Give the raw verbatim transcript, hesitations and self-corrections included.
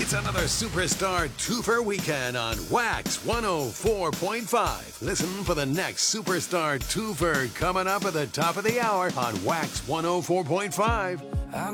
It's another Superstar Twofer weekend on Wax one oh four point five. Listen for the next Superstar Twofer coming up at the top of the hour on Wax one oh four point five.